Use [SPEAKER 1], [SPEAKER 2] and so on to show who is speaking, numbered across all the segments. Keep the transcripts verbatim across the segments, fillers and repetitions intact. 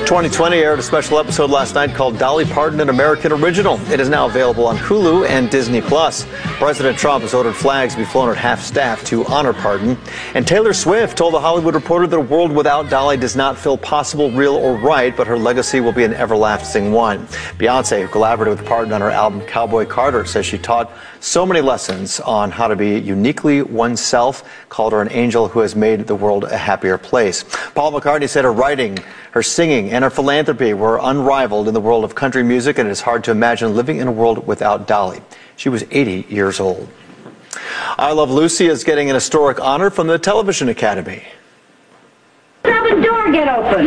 [SPEAKER 1] twenty twenty aired a special episode last night called Dolly Parton, an American Original. It is now available on Hulu and Disney Plus. President Trump has ordered flags be flown at half-staff to honor Parton. And Taylor Swift told The Hollywood Reporter that a world without Dolly does not feel possible, real, or right, but her legacy will be an everlasting one. Beyonce, who collaborated with Parton on her album Cowboy Carter, says she taught so many lessons on how to be uniquely oneself, called her an angel who has made the world a happier place. Paul McCartney said her writing, her singing, and her philanthropy were unrivaled in the world of country music, and it is hard to imagine living in a world without Dolly. She was eighty years old. I Love Lucy is getting an historic honor from the Television Academy.
[SPEAKER 2] Have the door get open.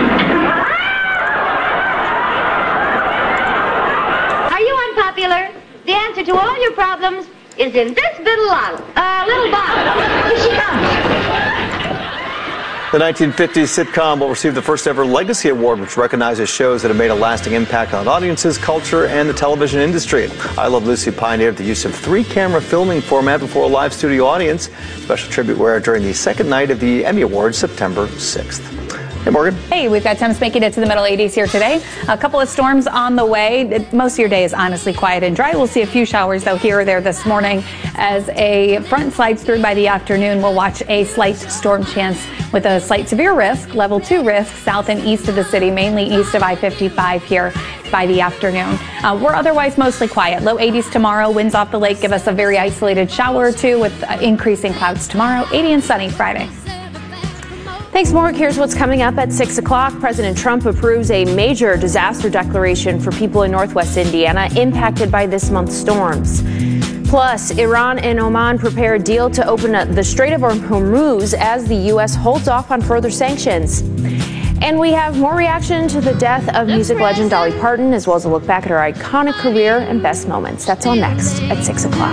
[SPEAKER 3] Are you unpopular? The answer to all your problems is in this little bottle. Uh, little bottle. Here she comes.
[SPEAKER 1] The nineteen fifties sitcom will receive the first ever Legacy Award, which recognizes shows that have made a lasting impact on audiences, culture, and the television industry. I Love Lucy pioneered the use of three-camera filming format before a live studio audience. Special tribute were aired during the second night of the Emmy Awards, September sixth. Hey, Morgan.
[SPEAKER 4] Hey, we've got temps making it to the middle eighties here today. A couple of storms on the way. Most of your day is honestly quiet and dry. We'll see a few showers, though, here or there this morning. As a front slides through by the afternoon, we'll watch a slight storm chance with a slight severe risk, level two risk, south and east of the city, mainly east of I fifty-five here by the afternoon. Uh, we're otherwise mostly quiet. Low eighties tomorrow. Winds off the lake give us a very isolated shower or two with uh, increasing clouds tomorrow. eighty and sunny Friday.
[SPEAKER 5] Thanks, Morg. Here's what's coming up at six o'clock. President Trump approves a major disaster declaration for people in northwest Indiana impacted by this month's storms. Plus, Iran and Oman prepare a deal to open up the Strait of Hormuz as the U S holds off on further sanctions. And we have more reaction to the death of music legend Dolly Parton, as well as a look back at her iconic career and best moments. That's all next at six o'clock.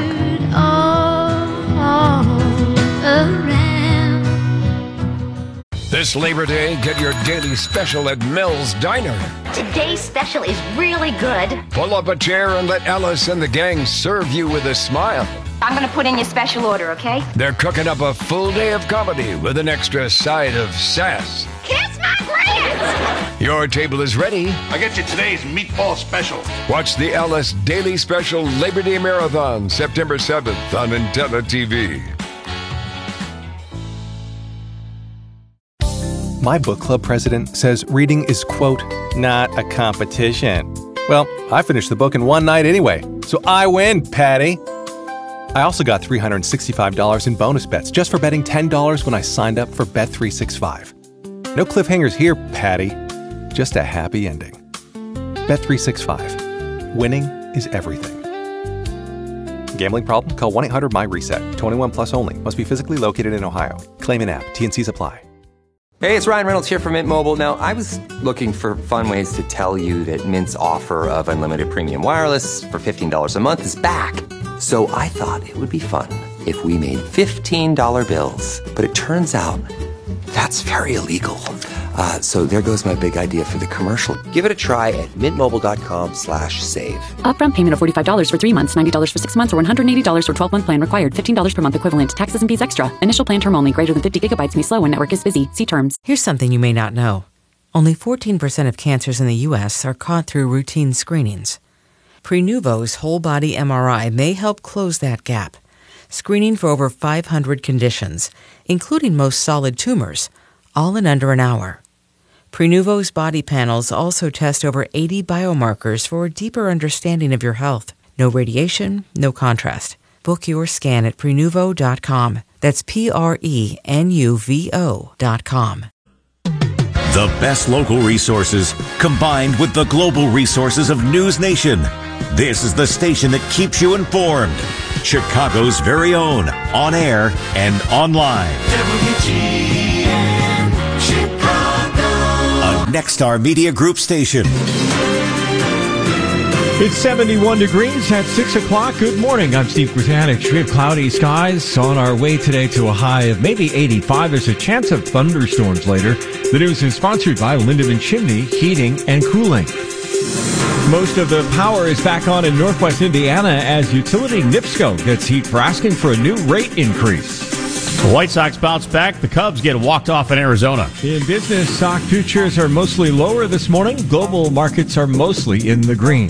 [SPEAKER 6] This Labor Day, get your daily special at Mel's Diner.
[SPEAKER 3] Today's special is really good.
[SPEAKER 6] Pull up a chair and let Alice and the gang serve you with a smile.
[SPEAKER 3] I'm going to put in your special order, okay?
[SPEAKER 6] They're cooking up a full day of comedy with an extra side of sass.
[SPEAKER 3] Kiss my grits!
[SPEAKER 6] Your table is ready.
[SPEAKER 7] I get you today's meatball special.
[SPEAKER 6] Watch the Alice Daily Special Labor Day Marathon, September seventh on Intella T V.
[SPEAKER 8] My book club president says reading is, quote, not a competition. Well, I finished the book in one night anyway, so I win, Patty. I also got three hundred sixty-five dollars in bonus bets just for betting ten dollars when I signed up for Bet three sixty-five. No cliffhangers here, Patty. Just a happy ending. Bet three sixty-five. Winning is everything. Gambling problem? Call one eight hundred M Y RESET. twenty-one plus only. Must be physically located in Ohio. Claim in app. T and C's apply.
[SPEAKER 9] Hey, it's Ryan Reynolds here from Mint Mobile. Now, I was looking for fun ways to tell you that Mint's offer of unlimited premium wireless for fifteen dollars a month is back. So I thought it would be fun if we made fifteen dollar bills. But it turns out that's very illegal. Uh, so there goes my big idea for the commercial. Give it a try at mintmobile.com slash save.
[SPEAKER 10] Upfront payment of forty-five dollars for three months, ninety dollars for six months, or one hundred eighty dollars for twelve-month plan required. fifteen dollars per month equivalent. Taxes and fees extra. Initial plan term only. Greater than fifty gigabytes may slow when network is busy. See terms.
[SPEAKER 11] Here's something you may not know. Only fourteen percent of cancers in the U S are caught through routine screenings. Prenuvo's whole-body M R I may help close that gap. Screening for over five hundred conditions, including most solid tumors, all in under an hour. Prenuvo's body panels also test over eighty biomarkers for a deeper understanding of your health. No radiation, no contrast. Book your scan at Prenuvo dot com. That's P R E N U V O dot com.
[SPEAKER 12] The best local resources combined with the global resources of News Nation. This is the station that keeps you informed. Chicago's very own, on air and online. W G N Chicago. A Nexstar Media Group station.
[SPEAKER 13] It's seventy-one degrees at six o'clock. Good morning. I'm Steve Krasanik. We have cloudy skies on our way today to a high of maybe eighty-five. There's a chance of thunderstorms later. The news is sponsored by Lindemann Chimney Heating and Cooling. Most of the power is back on in northwest Indiana as utility NIPSCO gets heat for asking for a new rate increase.
[SPEAKER 14] The White Sox bounce back. The Cubs get walked off in Arizona.
[SPEAKER 13] In business, stock futures are mostly lower this morning. Global markets are mostly in the green.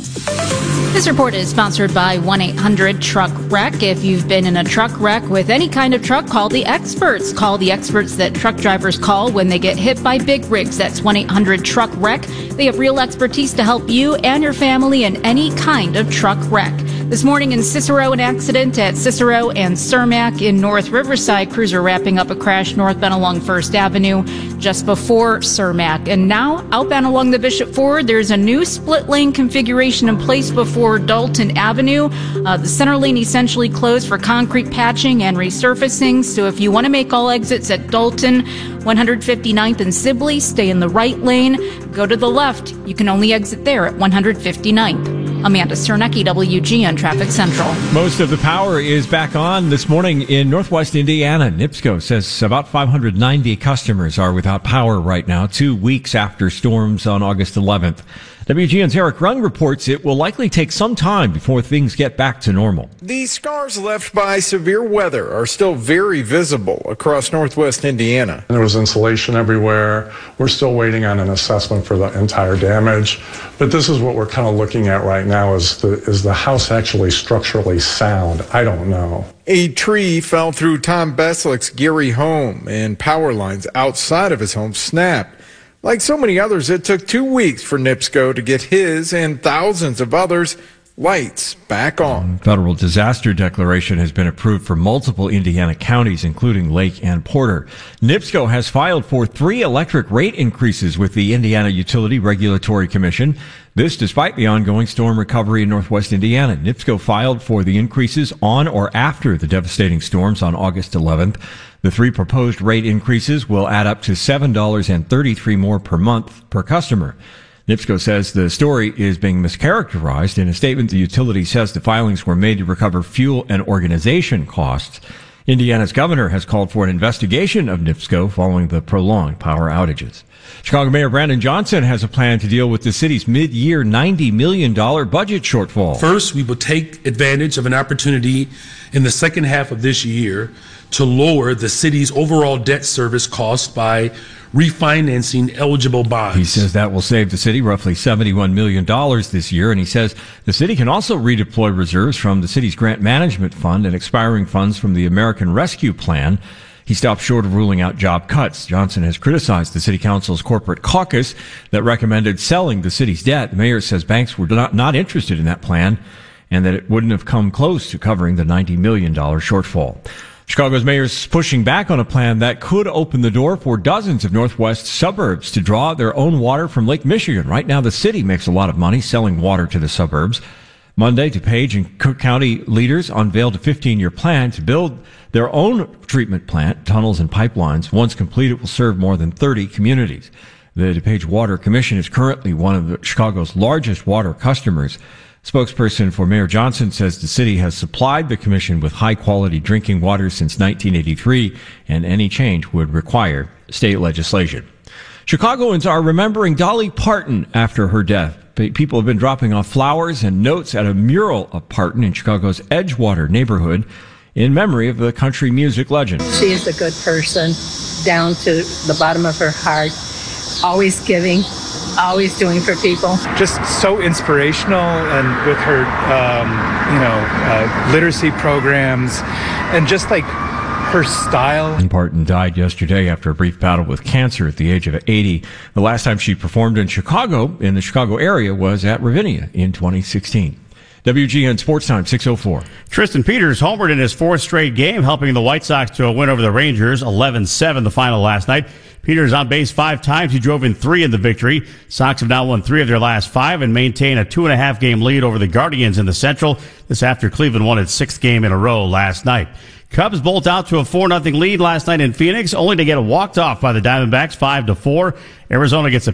[SPEAKER 15] This report is sponsored by one eight hundred truck wreck. If you've been in a truck wreck with any kind of truck, call the experts. Call the experts that truck drivers call when they get hit by big rigs. That's one eight hundred truck wreck. They have real expertise to help you and your family in any kind of truck wreck. This morning in Cicero, an accident at Cicero and Cermak in North Riverside. Crews are wrapping up a crash northbound along First Avenue just before Cermak. And now, outbound along the Bishop Ford, there's a new split lane configuration in place before Dalton Avenue. Uh, the center lane essentially closed for concrete patching and resurfacing. So if you want to make all exits at Dalton, one hundred fifty-ninth and Sibley, stay in the right lane. Go to the left. You can only exit there at one hundred fifty-ninth. Amanda Cernecki, W G N Traffic Central.
[SPEAKER 13] Most of the power is back on this morning in Northwest Indiana. NIPSCO says about five hundred ninety customers are without power right now, two weeks after storms on August eleventh. W G N's Eric Rung reports it will likely take some time before things get back to normal.
[SPEAKER 16] The scars left by severe weather are still very visible across Northwest Indiana.
[SPEAKER 17] There was insulation everywhere. We're still waiting on an assessment for the entire damage. But this is what we're kind of looking at right now. Is the, is the house actually structurally sound? I don't know.
[SPEAKER 16] A tree fell through Tom Beslick's Geary home, and power lines outside of his home snapped. Like so many others, it took two weeks for NIPSCO to get his and thousands of others' lights back on.
[SPEAKER 13] Federal disaster declaration has been approved for multiple Indiana counties, including Lake and Porter. NIPSCO has filed for three electric rate increases with the Indiana Utility Regulatory Commission. This despite the ongoing storm recovery in Northwest Indiana. NIPSCO filed for the increases on or after the devastating storms on August eleventh. The three proposed rate increases will add up to seven dollars and thirty-three cents more per month per customer. NIPSCO says the story is being mischaracterized. In a statement, the utility says the filings were made to recover fuel and organization costs. Indiana's governor has called for an investigation of NIPSCO following the prolonged power outages. Chicago Mayor Brandon Johnson has a plan to deal with the city's mid-year ninety million dollars budget shortfall.
[SPEAKER 18] First, we will take advantage of an opportunity in the second half of this year to lower the city's overall debt service cost by refinancing eligible bonds.
[SPEAKER 13] He says that will save the city roughly seventy-one million dollars this year, and he says the city can also redeploy reserves from the city's grant management fund and expiring funds from the American Rescue Plan. He stopped short of ruling out job cuts. Johnson has criticized the city council's corporate caucus that recommended selling the city's debt. The mayor says banks were not, not interested in that plan and that it wouldn't have come close to covering the ninety million dollars shortfall. Chicago's mayor's pushing back on a plan that could open the door for dozens of Northwest suburbs to draw their own water from Lake Michigan. Right now, the city makes a lot of money selling water to the suburbs. Monday, DuPage and Cook County leaders unveiled a fifteen-year plan to build their own treatment plant, tunnels, and pipelines. Once complete, it will serve more than thirty communities. The DuPage Water Commission is currently one of the Chicago's largest water customers. Spokesperson for Mayor Johnson says the city has supplied the commission with high-quality drinking water since nineteen eighty-three, and any change would require state legislation. Chicagoans are remembering Dolly Parton after her death. People have been dropping off flowers and notes at a mural of Parton in Chicago's Edgewater neighborhood in memory of the country music legend.
[SPEAKER 19] She is a good person, down to the bottom of her heart, always giving, always doing for people.
[SPEAKER 20] Just so inspirational, and with her, um, you know, uh, literacy programs, and just like her style.
[SPEAKER 13] Parton died yesterday after a brief battle with cancer at the age of eighty. The last time she performed in Chicago, in the Chicago area, was at Ravinia in twenty sixteen. W G N Sports Time, six oh four.
[SPEAKER 14] Tristan Peters homered in his fourth straight game, helping the White Sox to a win over the Rangers, eleven seven the final last night. Peters on base five times. He drove in three in the victory. Sox have now won three of their last five and maintain a two and a half game lead over the Guardians in the Central. This after Cleveland won its sixth game in a row last night. Cubs bolt out to a four nothing lead last night in Phoenix, only to get walked off by the Diamondbacks five to four. Arizona gets a